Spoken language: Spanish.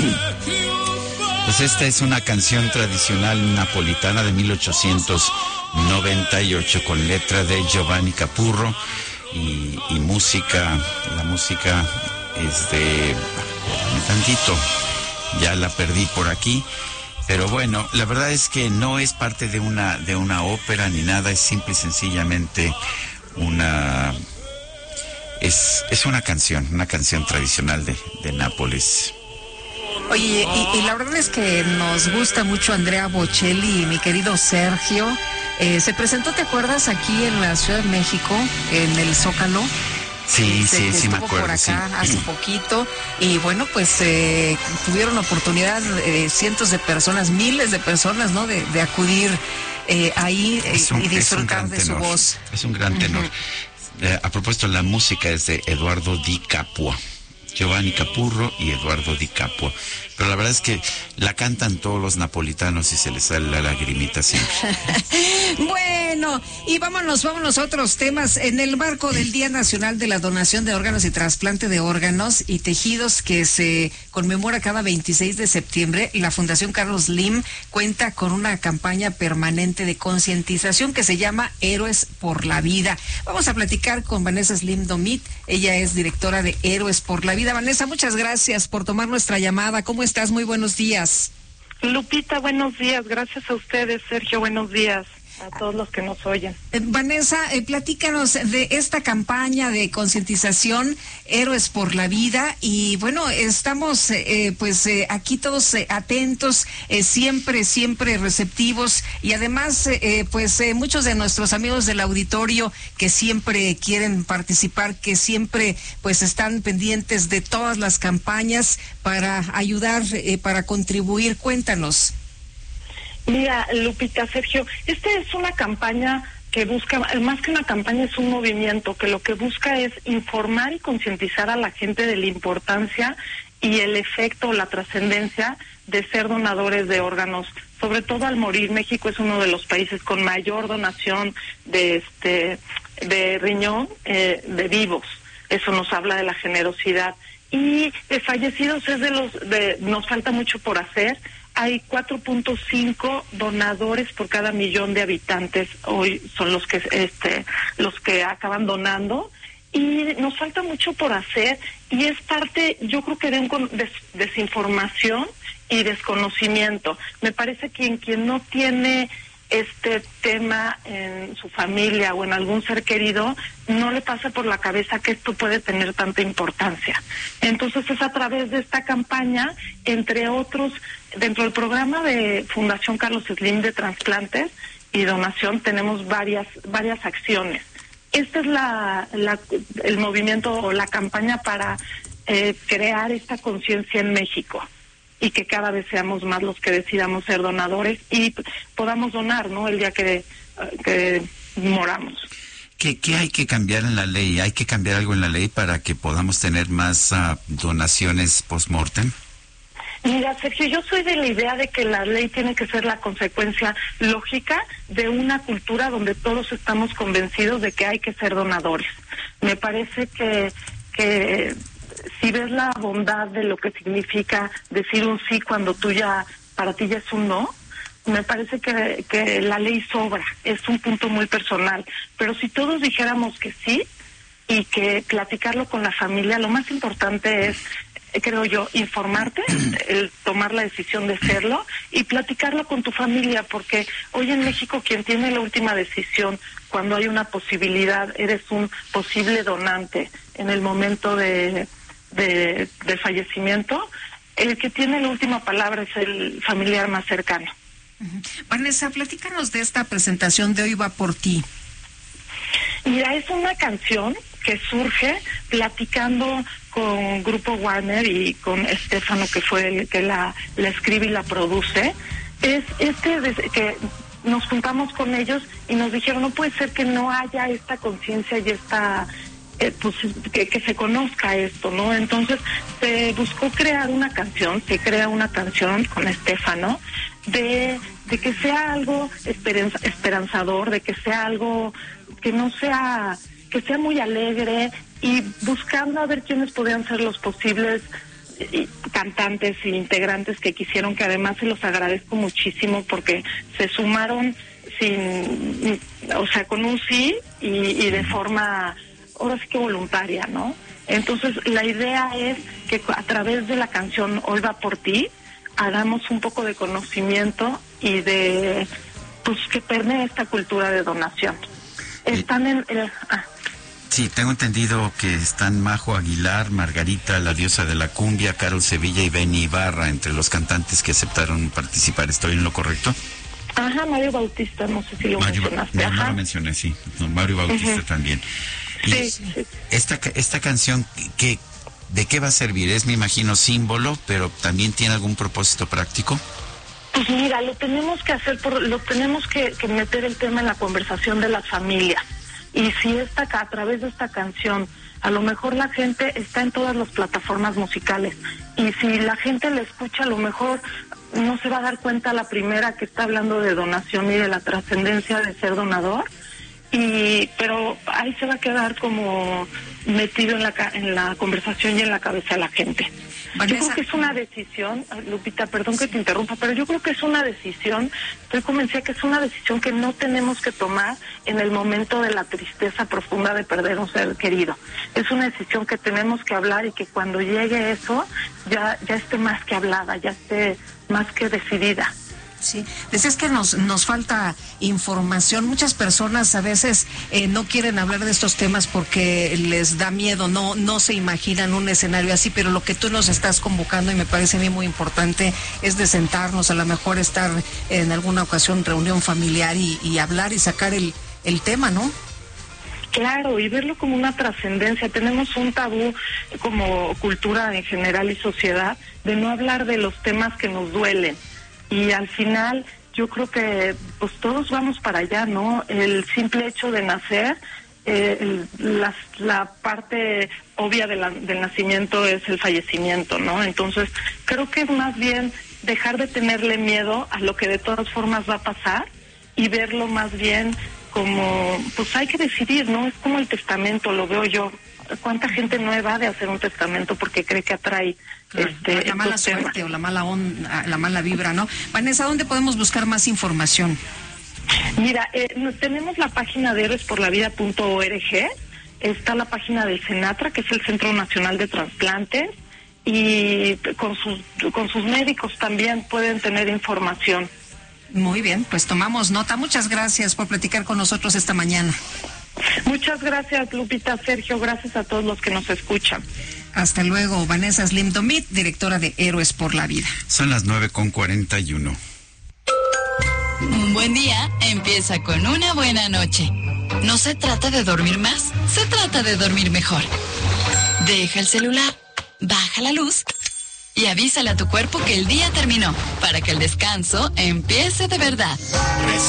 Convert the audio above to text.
Pues esta es una canción tradicional napolitana de 1898 con letra de Giovanni Capurro y música. La música es de... tantito, ya la perdí por aquí. Pero bueno, la verdad es que no es parte de una ópera ni nada, es simple y sencillamente es una canción tradicional de Nápoles. Oye, y la verdad es que nos gusta mucho Andrea Bocelli y mi querido Sergio. Se presentó, ¿te acuerdas? Aquí en la Ciudad de México, en el Zócalo. Sí, sí me acuerdo. Por acá sí. Hace poquito. Y bueno, pues tuvieron oportunidad cientos de personas, miles de personas, ¿no? De acudir ahí y disfrutar de su voz. Es un gran tenor. A propósito, la música es de Eduardo Di Capua. Giovanni Capurro y Eduardo Di Capua. Pero la verdad es que la cantan todos los napolitanos y se les sale la lagrimita siempre. Bueno, y vámonos a otros temas. En el marco del Día Nacional de la Donación de Órganos y Trasplante de Órganos y Tejidos, que se conmemora cada 26 de septiembre, la Fundación Carlos Slim cuenta con una campaña permanente de concientización que se llama Héroes por la Vida. Vamos a platicar con Vanessa Slim Domit. Ella es directora de Héroes por la Vida. Vanessa, muchas gracias por tomar nuestra llamada. ¿Cómo estás? Muy buenos días. Lupita, buenos días. Gracias a ustedes, Sergio. Buenos días a todos los que nos oyen. Vanessa, platícanos de esta campaña de concientización Héroes por la Vida. Y bueno, estamos aquí todos atentos, siempre receptivos, y además muchos de nuestros amigos del auditorio que siempre quieren participar, que siempre pues están pendientes de todas las campañas para ayudar, para contribuir. Cuéntanos. Mira, Lupita, Sergio, esta es una campaña que busca, más que una campaña, es un movimiento que lo que busca es informar y concientizar a la gente de la importancia y el efecto, la trascendencia de ser donadores de órganos. Sobre todo al morir, México es uno de los países con mayor donación de riñón de vivos. Eso nos habla de la generosidad. Y de fallecidos nos falta mucho por hacer. Hay 4.5 donadores por cada millón de habitantes. Hoy son los que acaban donando, y nos falta mucho por hacer, y es parte, yo creo que de desinformación y desconocimiento. Me parece que quien no tiene este tema en su familia o en algún ser querido, no le pasa por la cabeza que esto puede tener tanta importancia. Entonces es a través de esta campaña, entre otros, dentro del programa de Fundación Carlos Slim de trasplantes y donación, tenemos varias acciones. Este es el movimiento o la campaña para crear esta conciencia en México, y que cada vez seamos más los que decidamos ser donadores y podamos donar, ¿no? El día que moramos. ¿Qué hay que cambiar en la ley? ¿Hay que cambiar algo en la ley para que podamos tener más donaciones post-mortem? Mira, Sergio, yo soy de la idea de que la ley tiene que ser la consecuencia lógica de una cultura donde todos estamos convencidos de que hay que ser donadores. Me parece que si ves la bondad de lo que significa decir un sí cuando para ti ya es un no, me parece que la ley sobra, es un punto muy personal. Pero si todos dijéramos que sí, y que platicarlo con la familia, lo más importante es, creo yo, informarte, el tomar la decisión de serlo y platicarlo con tu familia, porque hoy en México quien tiene la última decisión cuando hay una posibilidad, eres un posible donante en el momento del fallecimiento, el que tiene la última palabra es el familiar más cercano. Vanessa, platícanos de esta presentación de Hoy Va Por Ti. Mira, es una canción que surge platicando con Grupo Warner y con Estefano, que fue el que la escribe y la produce. Es que nos juntamos con ellos y nos dijeron, no puede ser que no haya esta conciencia y esta que se conozca esto, ¿no? Entonces se buscó crear una canción, se crea una canción con Estefano de que sea algo esperanzador, de que sea algo que no sea, que sea muy alegre, y buscando a ver quiénes podrían ser los posibles cantantes e integrantes que quisieron, que además se los agradezco muchísimo porque se sumaron con un sí y de forma, ahora sí que voluntaria, ¿no? Entonces la idea es que a través de la canción Hoy va por ti hagamos un poco de conocimiento y de, pues, que permee esta cultura de donación. Están Sí, tengo entendido que están Majo Aguilar, Margarita, la diosa de la cumbia, Carol Sevilla y Benny Ibarra entre los cantantes que aceptaron participar. ¿Estoy en lo correcto? Ajá, Mario Bautista, no sé si lo mencionaste. No lo mencioné, sí. No, Mario Bautista también. Y sí. Esta canción, ¿de qué va a servir? Es, me imagino, símbolo, pero también tiene algún propósito práctico. Pues mira, lo tenemos que hacer, lo tenemos que meter el tema en la conversación de las familias. Y si a través de esta canción, a lo mejor la gente está en todas las plataformas musicales, y si la gente la escucha, a lo mejor no se va a dar cuenta la primera que está hablando de donación y de la trascendencia de ser donador, pero ahí se va a quedar como metido en la conversación y en la cabeza de la gente. Vanessa, yo creo que es una decisión, Lupita, perdón que te interrumpa, pero yo creo que es una decisión, estoy convencida que es una decisión que no tenemos que tomar en el momento de la tristeza profunda de perder un ser querido. Es una decisión que tenemos que hablar y que cuando llegue eso ya esté más que hablada, ya esté más que decidida. Sí, decías que nos falta información. Muchas personas a veces no quieren hablar de estos temas porque les da miedo, no se imaginan un escenario así, pero lo que tú nos estás convocando, y me parece a mí muy importante, es de sentarnos, a lo mejor estar en alguna ocasión, reunión familiar y hablar y sacar el tema, ¿no? Claro, y verlo como una trascendencia. Tenemos un tabú como cultura en general y sociedad de no hablar de los temas que nos duelen. Y al final yo creo que pues todos vamos para allá, ¿no? El simple hecho de nacer, la parte obvia del nacimiento es el fallecimiento, ¿no? Entonces creo que es más bien dejar de tenerle miedo a lo que de todas formas va a pasar y verlo más bien como, pues hay que decidir, ¿no? Es como el testamento, lo veo yo. ¿Cuánta gente no evade hacer un testamento porque cree que atrae la mala suerte o la mala onda, la mala vibra, ¿no? Vanessa, ¿dónde podemos buscar más información? Mira, tenemos la página de héroesporlavida.org, está la página del CENATRA, que es el Centro Nacional de Trasplantes, y con sus médicos también pueden tener información. Muy bien, pues tomamos nota. Muchas gracias por platicar con nosotros esta mañana. Muchas gracias, Lupita, Sergio, gracias a todos los que nos escuchan. Hasta luego, Vanessa Slim-Domit, directora de Héroes por la Vida. Son las 9:41. Un buen día empieza con una buena noche. No se trata de dormir más, se trata de dormir mejor. Deja el celular, baja la luz y avísale a tu cuerpo que el día terminó, para que el descanso empiece de verdad.